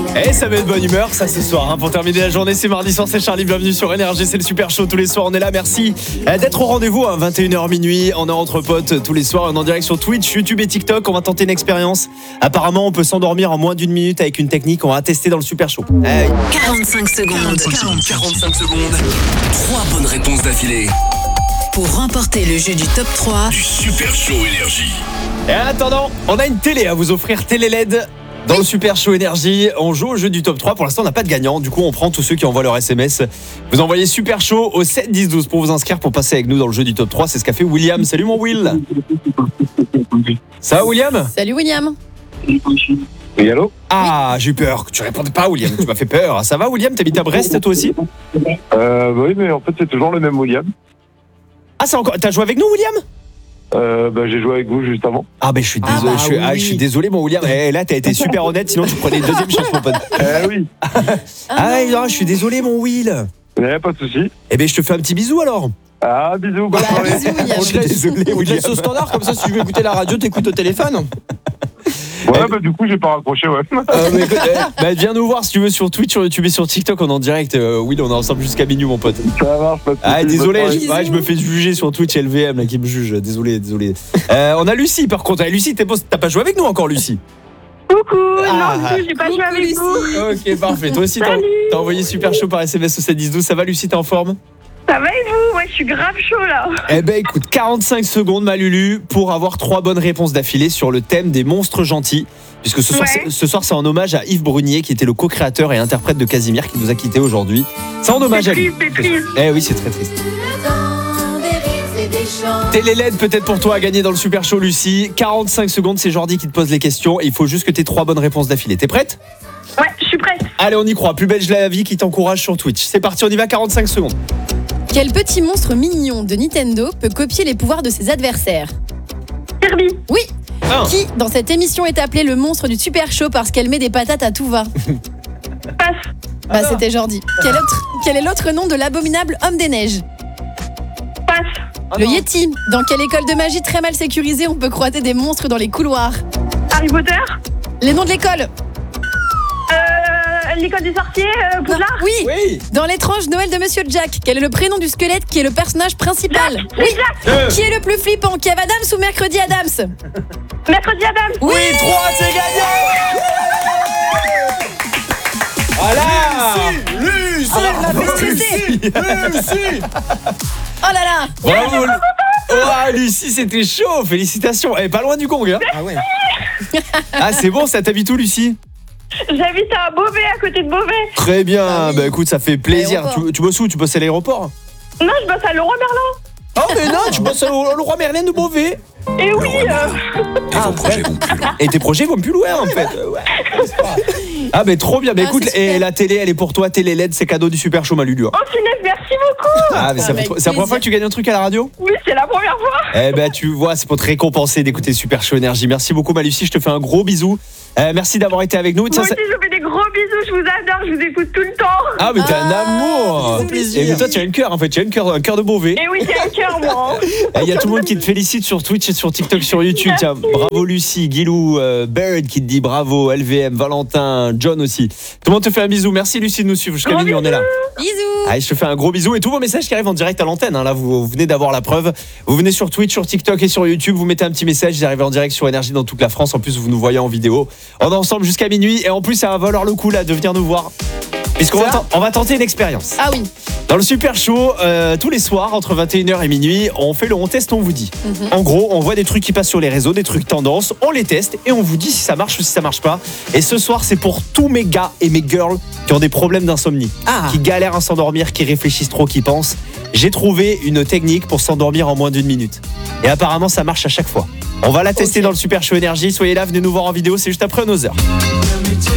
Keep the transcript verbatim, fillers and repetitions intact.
Et ça met de bonne humeur, ça ce soir. Hein. Pour terminer la journée, c'est mardi soir, c'est Charlie. Bienvenue sur Énergie, c'est le super show tous les soirs. On est là, merci d'être au rendez-vous à vingt et une heures minuit. On est entre potes tous les soirs. On est en direct sur Twitch, YouTube et TikTok. On va tenter une expérience. Apparemment, on peut s'endormir en moins d'une minute avec une technique. On va tester dans le super show. Hey. quarante-cinq secondes. quarante-cinq secondes. Trois bonnes réponses d'affilée. Pour remporter le jeu du top trois du super show Énergie. Et en attendant, on a une télé à vous offrir, télé L E D. Dans le Super Show Énergie, on joue au jeu du top trois. Pour l'instant, on n'a pas de gagnant. Du coup, on prend tous ceux qui envoient leur S M S. Vous envoyez Super Show au sept dix douze pour vous inscrire pour passer avec nous dans le jeu du top trois. C'est ce qu'a fait William. Salut mon Will. Ça va William ? Salut William. Oui, allô ? Ah, j'ai eu peur. Tu répondais pas William. Tu m'as fait peur. Ça va William ? T'habites à Brest toi aussi ? euh, bah Oui, mais en fait, c'est toujours le même William. Ah, c'est encore. T'as joué avec nous William ? Euh, bah, j'ai joué avec vous juste avant. Ah ben je suis désolé, Ah bah je, suis, oui. ah, je suis désolé mon William. Eh, là t'as été super honnête, sinon tu prenais une deuxième chance mon pote. Euh, oui. Ah non, je suis désolé mon Will. Eh, pas de soucis. Eh ben je te fais un petit bisou alors. Ah, bisous, bonne Bah, soirée. bisous William. Je suis désolé On te William. laisse au standard, comme ça si tu veux écouter la radio, t'écoutes au téléphone. Ouais, bah, du coup, j'ai pas raccroché, ouais. Euh, mais écoute, eh, bah, viens nous voir si tu veux sur Twitch, sur YouTube et sur TikTok, on est en direct. Euh, Will, on est ensemble jusqu'à minuit mon pote. Ça marche, pas de soucis. Ah désolé, bonne je, soirée. ouais, je me fais juger sur Twitch L V M là qui me juge. Désolé, désolé. Euh, on a Lucie par contre. Eh, Lucie, t'es pas- t'as pas joué avec nous encore Lucie. Coucou, Ah. non, du tout, j'ai pas joué avec vous. Ok parfait. Toi aussi t'as Salut. t'as envoyé Super Chaud par S M S au sept dix douze. Ça va Lucie, t'es en forme? Ça va et vous? Ouais, je suis grave chaud là. Eh ben écoute, quarante-cinq secondes ma Lulu pour avoir trois bonnes réponses d'affilée sur le thème des monstres gentils. Puisque ce soir, Ouais. c'est- ce soir c'est en hommage à Yves Brunier qui était le co-créateur et interprète de Casimir qui nous a quittés aujourd'hui. C'est en hommage C'est à lui. triste, c'est triste. Eh oui, c'est très triste. Télé L E D peut-être pour toi à gagner dans le Super Show Lucie. quarante-cinq secondes, c'est Jordi qui te pose les questions et il faut juste que tu aies trois bonnes réponses d'affilée. T'es prête? Ouais, je suis prête. Allez, on y croit. Plus belge la vie qui t'encourage sur Twitch. C'est parti, on y va, quarante-cinq secondes. Quel petit monstre mignon de Nintendo peut copier les pouvoirs de ses adversaires? Kirby. Oui. Un. Qui, dans cette émission, est appelé le monstre du Super Show parce qu'elle met des patates à tout va? Passe. Bah, c'était Jordi. Quel, autre, quel est l'autre nom de l'abominable homme des neiges? Passe. Le Yeti. Dans quelle école de magie très mal sécurisée on peut croiser des monstres dans les couloirs? Harry Potter. Les noms de l'école? Euh, l'école des sorciers, euh, Poudlard. Oui. Oui. Dans l'étrange Noël de Monsieur Jack, quel est le prénom du squelette qui est le personnage principal? Jack. Oui. Deux. Qui est le plus flippant, Kev Adams ou Mercredi Adams? Mercredi Adam. Oui, trois, c'est gagné. Voilà. Lucie, Oh, elle m'a fait stresser. Lucie. Oh là là. Bravo. Oh, Lucie, c'était chaud. Félicitations. Elle est pas loin du gong. Hein. Ah ouais. Ah, c'est bon, ça t'habite où, Lucie? J'habite à Beauvais, à côté de Beauvais. Très bien. Ah oui. Bah écoute, ça fait plaisir. L'aéroport. Tu, tu bosses où? Tu bosses à l'aéroport? Non, je bosse à Leroy Merlin. Oh, mais non, tu bosses au Leroy Merlin de Beauvais. Et oui, euh, Et vos projets vont plus loin. Et tes projets vont plus loin en fait. Ah mais trop bien. Bah Ah, écoute, c'est super. et la télé elle est pour toi, télé L E D, c'est cadeau du Super Show Malulu. oh punaise, merci beaucoup. Ah mais c'est Avec pour toi- c'est la première plaisir. fois que tu gagnes un truc à la radio? Oui, c'est la première fois. Eh ben tu vois, c'est pour te récompenser d'écouter Super Show Énergie. Merci beaucoup ma Lucie, je te fais un gros bisou. Euh, merci d'avoir été avec nous. Moi Ça, aussi, ça- je vous fais des gros bisous, je vous adore, je vous écoute tout le temps. Ah mais t'es un Ah, amour. bisous, plaisir. Et mais toi tu as une cœur en fait, tu as une cœur, un cœur de Beauvais. Et oui, c'est un cœur, moi. hein. Eh, Il y a tout le monde qui te félicite sur Twitch et sur TikTok, sur YouTube. Tiens, bravo Lucie, Guilou, euh, Bird qui te dit bravo, L V M, Valentin, John aussi. Tout le monde te fait un bisou. Merci Lucie de nous suivre jusqu'à Gros minuit, on est là. Bisous. Allez, je te fais un gros bisou et tous vos messages qui arrivent en direct à l'antenne. Hein. Là, vous, vous venez d'avoir la preuve. Vous venez sur Twitch, sur TikTok et sur YouTube. Vous mettez un petit message. Ils arrivent en direct sur Énergie dans toute la France. En plus, vous nous voyez en vidéo. On est ensemble jusqu'à minuit et en plus, ça va valoir le coup là de venir nous voir. Puisqu'on va, ten- on va tenter une expérience. Ah oui. Dans le Super Show, euh, tous les soirs, entre vingt et une heures et minuit, on fait le on teste, on vous dit. Mhm. En gros, on voit des trucs qui passent sur les réseaux, des trucs tendances, on les teste et on vous dit si ça marche ou si ça marche pas. Et ce soir, c'est pour tous mes gars et mes girls qui ont des problèmes d'insomnie, Ah. qui galèrent à s'endormir, qui réfléchissent trop, qui pensent. J'ai trouvé une technique pour s'endormir en moins d'une minute. Et apparemment, ça marche à chaque fois. On va la tester Ok. dans le Super Show Énergie. Soyez là, venez nous voir en vidéo, c'est juste après nos heures.